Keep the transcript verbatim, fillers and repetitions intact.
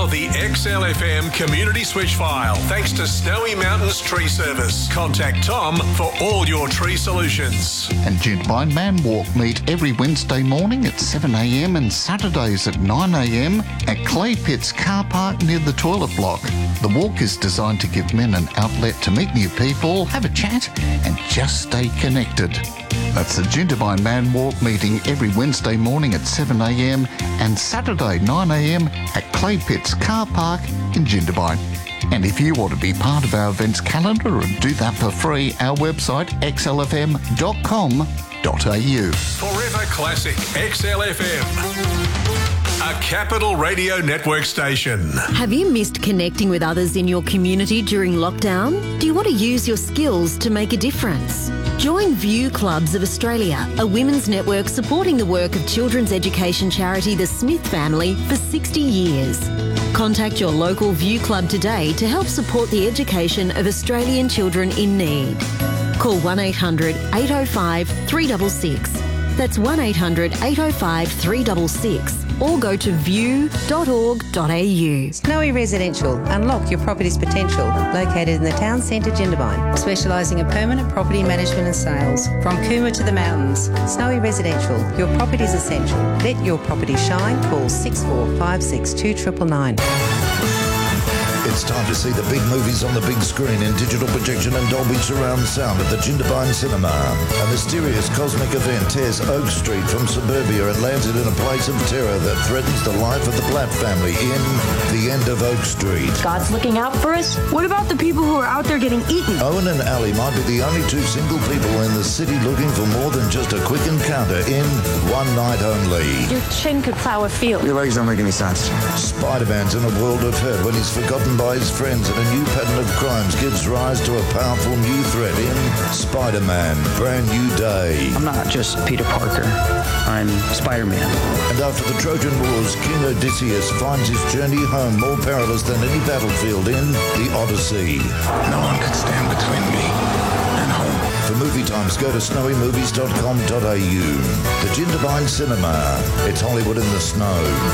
The X L F M community switch file, thanks to Snowy Mountains Tree Service. Contact Tom for all your tree solutions. And Jindabyne Man Walk meet every Wednesday morning at seven a m and Saturdays at nine a m at Clay Pitts car park near the toilet block. The walk is designed to give men an outlet to meet new people, have a chat and just stay connected. That's the Jindabyne Man Walk meeting every Wednesday morning at seven a m and Saturday nine a m at Clay Pitts car park in Jindabyne. And if you want to be part of our events calendar and do that for free, our website x l f m dot com dot a u. Forever Classic X L F M. A Capital Radio Network station. Have you missed connecting with others in your community during lockdown? Do you want to use your skills to make a difference? Join View Clubs of Australia, a women's network supporting the work of children's education charity The Smith Family for sixty years. Contact your local View Club today to help support the education of Australian children in need. Call one eight hundred eight oh five three six six. That's one eight hundred eight oh five three six six. Or go to view dot org dot a u. Snowy Residential. Unlock your property's potential. Located in the town centre, Jindabyne. Specialising in permanent property management and sales. From Cooma to the mountains. Snowy Residential. Your property's essential. Let your property shine. Call six four five six two nine nine nine. It's time to see the big movies on the big screen in digital projection and Dolby surround sound at the Jindabyne Cinema. A mysterious cosmic event tears Oak Street from suburbia and lands it in a place of terror that threatens the life of the Platt family in The End of Oak Street. God's looking out for us? What about the people who are out there getting eaten? Owen and Ali might be the only two single people in the city looking for more than just a quick encounter in One Night Only. Your chin could plow a field. Your legs don't make any sense. Spider-Man's in a world of hurt when he's forgotten by his friends and a new pattern of crimes gives rise to a powerful new threat in Spider-Man, Brand New Day. I'm not just Peter Parker. I'm Spider-Man. And after the Trojan Wars, King Odysseus finds his journey home more perilous than any battlefield in The Odyssey. No one could stand between me and home. For movie times, go to snowy movies dot com dot a u. The Jindabyne Cinema. It's Hollywood in the snow.